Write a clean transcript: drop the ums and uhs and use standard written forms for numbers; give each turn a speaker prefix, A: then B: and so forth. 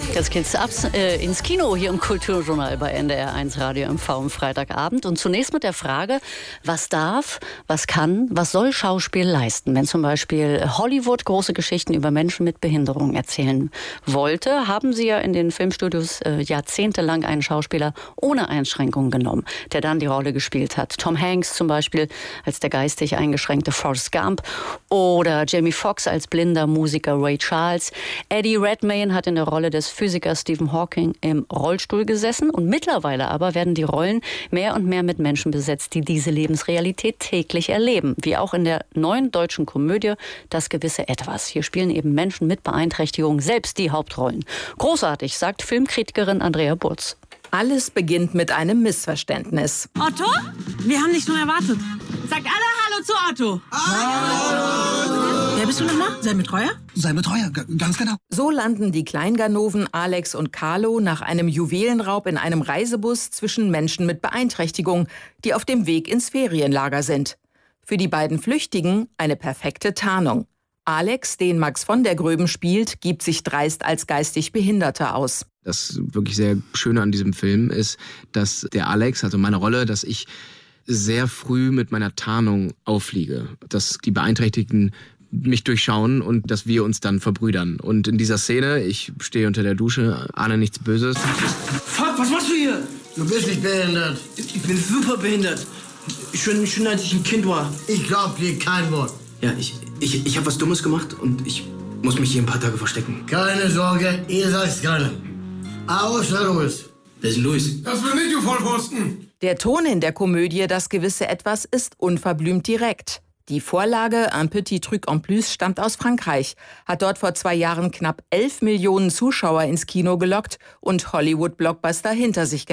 A: Jetzt geht's ab ins Kino hier im Kulturjournal bei NDR1 Radio MV am Freitagabend. Und zunächst mit der Frage, was darf, was kann, was soll Schauspiel leisten? Wenn zum Beispiel Hollywood große Geschichten über Menschen mit Behinderung erzählen wollte, haben sie ja in den Filmstudios jahrzehntelang einen Schauspieler ohne Einschränkungen genommen, der dann die Rolle gespielt hat. Tom Hanks zum Beispiel als der geistig eingeschränkte Forrest Gump oder Jamie Foxx als blinder Musiker Ray Charles. Eddie Redmayne hat in der Rolle des Physikers Stephen Hawking im Rollstuhl gesessen und mittlerweile aber werden die Rollen mehr und mehr mit Menschen besetzt, die diese Lebensrealität täglich erleben. Wie auch in der neuen deutschen Komödie Das gewisse Etwas. Hier spielen eben Menschen mit Beeinträchtigung selbst die Hauptrollen. Großartig, sagt Filmkritikerin Andrea Burz.
B: Alles beginnt mit einem Missverständnis.
C: Otto? Wir haben dich nur erwartet. Sagt alle Hallo zu Otto. Hallo. Wer bist du nochmal? Sein Betreuer?
D: Sein Betreuer, ganz genau.
B: So landen die Kleinganoven Alex und Carlo nach einem Juwelenraub in einem Reisebus zwischen Menschen mit Beeinträchtigung, die auf dem Weg ins Ferienlager sind. Für die beiden Flüchtigen eine perfekte Tarnung. Alex, den Max von der Gröben spielt, gibt sich dreist als geistig Behinderter aus.
E: Das wirklich sehr Schöne an diesem Film ist, dass der Alex, also meine Rolle, dass ich sehr früh mit meiner Tarnung auffliege. Dass die Beeinträchtigten mich durchschauen und dass wir uns dann verbrüdern. Und in dieser Szene, ich stehe unter der Dusche, ahne nichts Böses.
F: Fuck, was machst du hier?
D: Du bist nicht behindert.
F: Ich bin super behindert. Schon als ich ein Kind war.
D: Ich glaub dir kein Wort.
F: Ja, ich habe was Dummes gemacht und ich muss mich hier ein paar Tage verstecken.
D: Keine Sorge, ihr seid's keine. Außer Louis.
F: Wer ist denn Louis?
D: Das bin ich, du Vollpfosten.
B: Der Ton in der Komödie Das gewisse Etwas ist unverblümt direkt. Die Vorlage Un petit truc en plus stammt aus Frankreich, hat dort vor 2 Jahren knapp 11 Millionen Zuschauer ins Kino gelockt und Hollywood-Blockbuster hinter sich gelassen.